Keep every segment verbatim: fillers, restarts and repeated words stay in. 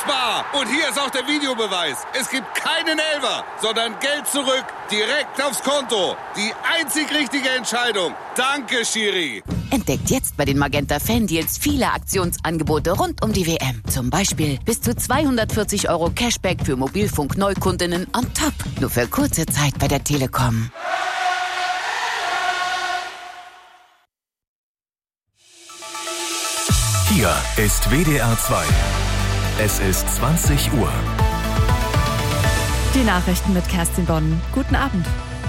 Unfassbar! Und hier ist auch der Videobeweis. Es gibt keinen Elfer, sondern Geld zurück, direkt aufs Konto. Die einzig richtige Entscheidung. Danke, Schiri. Entdeckt jetzt bei den Magenta Fan Deals viele Aktionsangebote rund um die W M. Zum Beispiel bis zu zweihundertvierzig Euro Cashback für Mobilfunk-Neukundinnen on top. Nur für kurze Zeit bei der Telekom. Hier ist W D R zwei. Es ist zwanzig Uhr. Die Nachrichten mit Kerstin Bonn. Guten Abend.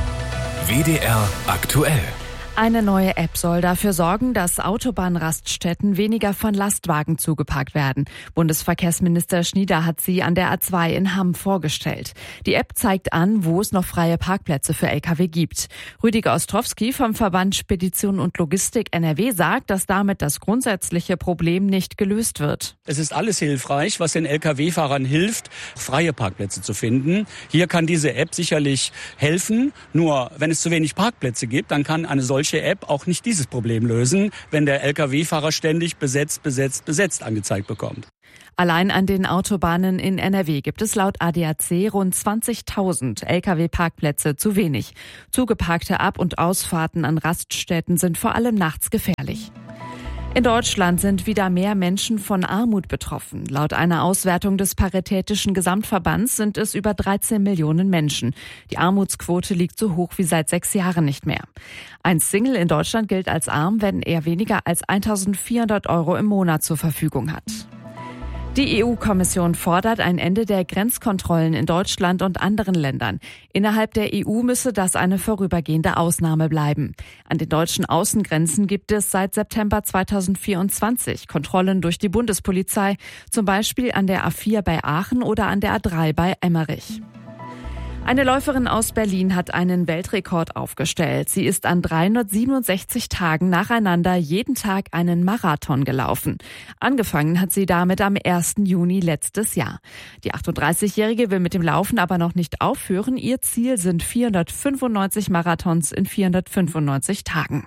W D R aktuell. Eine neue App soll dafür sorgen, dass Autobahnraststätten weniger von Lastwagen zugeparkt werden. Bundesverkehrsminister Schnieder hat sie an der A zwei in Hamm vorgestellt. Die App zeigt an, wo es noch freie Parkplätze für L K W gibt. Rüdiger Ostrowski vom Verband Spedition und Logistik N R W sagt, dass damit das grundsätzliche Problem nicht gelöst wird. Es ist alles hilfreich, was den L K W-Fahrern hilft, freie Parkplätze zu finden. Hier kann diese App sicherlich helfen. Nur wenn es zu wenig Parkplätze gibt, dann kann eine solche App auch nicht dieses Problem lösen, wenn der L K W-Fahrer ständig besetzt, besetzt, besetzt angezeigt bekommt. Allein an den Autobahnen in N R W gibt es laut A D A C rund zwanzigtausend L K W-Parkplätze zu wenig. Zugeparkte Ab- und Ausfahrten an Raststätten sind vor allem nachts gefährlich. In Deutschland sind wieder mehr Menschen von Armut betroffen. Laut einer Auswertung des Paritätischen Gesamtverbands sind es über dreizehn Millionen Menschen. Die Armutsquote liegt so hoch wie seit sechs Jahren nicht mehr. Ein Single in Deutschland gilt als arm, wenn er weniger als eintausendvierhundert Euro im Monat zur Verfügung hat. Die E U-Kommission fordert ein Ende der Grenzkontrollen in Deutschland und anderen Ländern. Innerhalb der E U müsse das eine vorübergehende Ausnahme bleiben. An den deutschen Außengrenzen gibt es seit September zweitausendvierundzwanzig Kontrollen durch die Bundespolizei, zum Beispiel an der A vier bei Aachen oder an der A drei bei Emmerich. Eine Läuferin aus Berlin hat einen Weltrekord aufgestellt. Sie ist an dreihundertsiebenundsechzig Tagen nacheinander jeden Tag einen Marathon gelaufen. Angefangen hat sie damit am ersten Juni letztes Jahr. Die achtunddreißigjährige will mit dem Laufen aber noch nicht aufhören. Ihr Ziel sind vierhundertfünfundneunzig Marathons in vierhundertfünfundneunzig Tagen.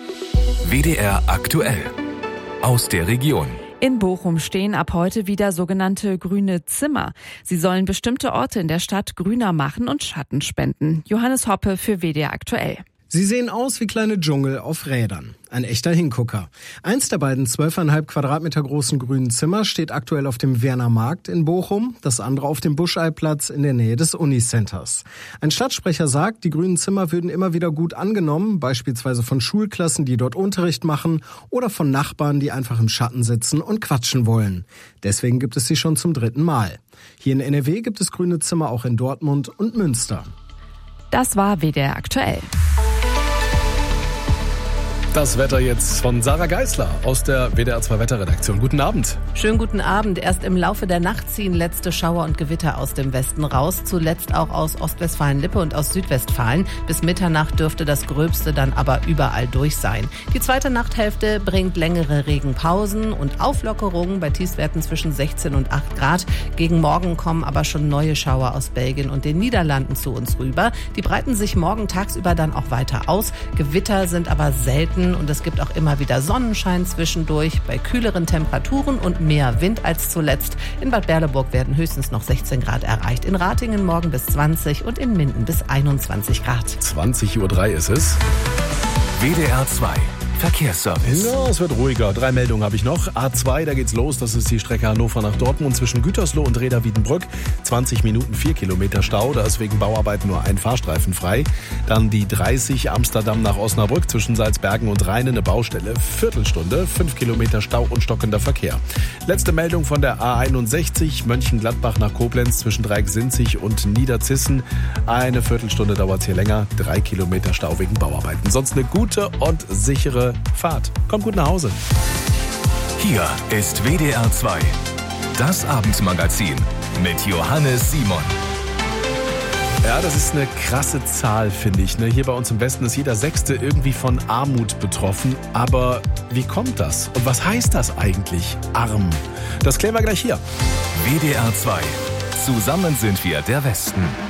W D R aktuell. Aus der Region. In Bochum stehen ab heute wieder sogenannte grüne Zimmer. Sie sollen bestimmte Orte in der Stadt grüner machen und Schatten spenden. Johannes Hoppe für W D R aktuell. Sie sehen aus wie kleine Dschungel auf Rädern. Ein echter Hingucker. Eins der beiden zwölfeinhalb Quadratmeter großen grünen Zimmer steht aktuell auf dem Werner Markt in Bochum, das andere auf dem Buscheiplatz in der Nähe des Unicenters. Ein Stadtsprecher sagt, die grünen Zimmer würden immer wieder gut angenommen, beispielsweise von Schulklassen, die dort Unterricht machen, oder von Nachbarn, die einfach im Schatten sitzen und quatschen wollen. Deswegen gibt es sie schon zum dritten Mal. Hier in N R W gibt es grüne Zimmer auch in Dortmund und Münster. Das war W D R aktuell. Das Wetter jetzt von Sarah Geisler aus der W D R zwei Wetterredaktion. Guten Abend. Schönen guten Abend. Erst im Laufe der Nacht ziehen letzte Schauer und Gewitter aus dem Westen raus. Zuletzt auch aus Ostwestfalen-Lippe und aus Südwestfalen. Bis Mitternacht dürfte das Gröbste dann aber überall durch sein. Die zweite Nachthälfte bringt längere Regenpausen und Auflockerungen bei Tiefstwerten zwischen sechzehn und acht Grad. Gegen Morgen kommen aber schon neue Schauer aus Belgien und den Niederlanden zu uns rüber. Die breiten sich morgen tagsüber dann auch weiter aus. Gewitter sind aber selten. Und es gibt auch immer wieder Sonnenschein zwischendurch bei kühleren Temperaturen und mehr Wind als zuletzt. In Bad Berleburg werden höchstens noch sechzehn Grad erreicht. In Ratingen morgen bis zwanzig und in Minden bis einundzwanzig Grad. zwanzig Uhr drei ist es. W D R zwei. Verkehrsservice. Ja, es wird ruhiger. Drei Meldungen habe ich noch. A zwei, da geht's los. Das ist die Strecke Hannover nach Dortmund zwischen Gütersloh und Reda-Wiedenbrück. zwanzig Minuten, vier Kilometer Stau. Da ist wegen Bauarbeiten nur ein Fahrstreifen frei. Dann die dreißig Amsterdam nach Osnabrück zwischen Salzbergen und Rheine. Eine Baustelle. Viertelstunde, fünf Kilometer Stau und stockender Verkehr. Letzte Meldung von der A einundsechzig. Mönchengladbach nach Koblenz zwischen Dreiecksinzig und Niederzissen. Eine Viertelstunde dauert es hier länger. Drei Kilometer Stau wegen Bauarbeiten. Sonst eine gute und sichere Fahrt. Kommt gut nach Hause. Hier ist W D R zwei. Das Abendmagazin mit Johannes Simon. Ja, das ist eine krasse Zahl, finde ich. Hier bei uns im Westen ist jeder Sechste irgendwie von Armut betroffen. Aber wie kommt das? Und was heißt das eigentlich, arm? Das klären wir gleich hier. W D R zwei. Zusammen sind wir der Westen.